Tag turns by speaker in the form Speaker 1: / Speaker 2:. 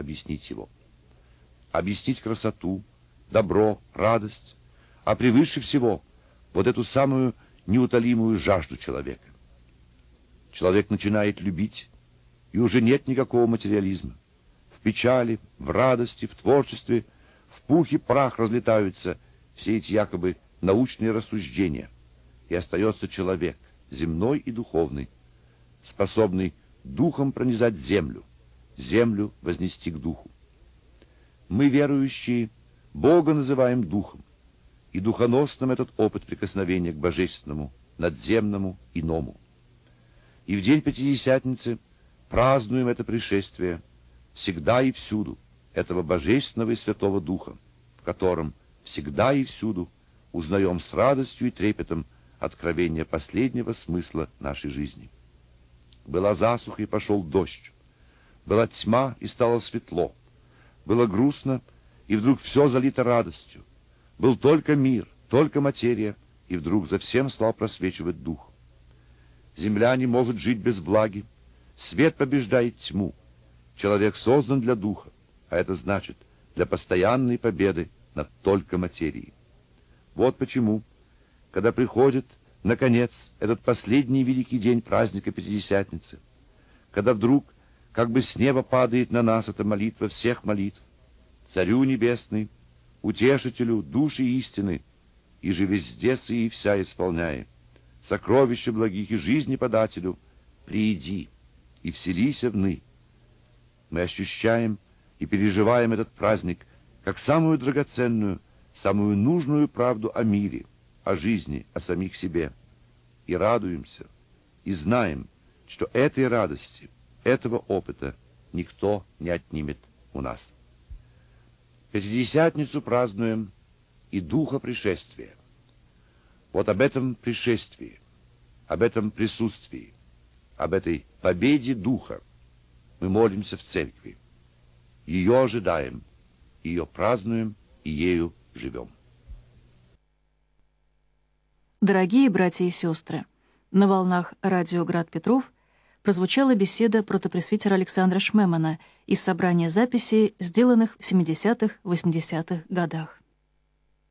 Speaker 1: объяснить его. Объяснить красоту, добро, радость, а превыше всего вот эту самую неутолимую жажду человека. Человек начинает любить, и уже нет никакого материализма. В печали, в радости, в творчестве, в пух и прах разлетаются все эти якобы научные рассуждения, и остается человек, земной и духовный, способный духом пронизать землю, землю вознести к духу. Мы, верующие, Бога называем духом, и духоносным этот опыт прикосновения к божественному, надземному, иному. И в день Пятидесятницы празднуем это пришествие всегда и всюду, этого божественного и святого духа, в котором всегда и всюду узнаем с радостью и трепетом откровение последнего смысла нашей жизни. Была засуха, и пошел дождь. Была тьма, и стало светло. Было грустно, и вдруг все залито радостью. Был только мир, только материя, и вдруг за всем стал просвечивать дух. Земля не может жить без влаги. Свет побеждает тьму. Человек создан для духа, а это значит для постоянной победы над только материей. Вот почему, когда приходит, наконец, этот последний великий день праздника Пятидесятницы, когда вдруг как бы с неба падает на нас эта молитва всех молитв, Царю Небесный, Утешителю души истины, и же везде сии вся исполняя, сокровища благих и жизни подателю, прииди и вселися вны. Мы ощущаем и переживаем этот праздник как самую драгоценную, самую нужную правду о мире, о жизни, о самих себе. И радуемся, и знаем, что этой радости, этого опыта никто не отнимет у нас. Пятидесятницу празднуем и духа пришествия. Вот об этом пришествии, об этом присутствии, об этой победе духа мы молимся в церкви. Ее ожидаем, ее празднуем и ею живем.
Speaker 2: Дорогие братья и сестры, на волнах радио «Град Петров» прозвучала беседа протопресвитера Александра Шмемана из собрания записей, сделанных в 70-80-х годах.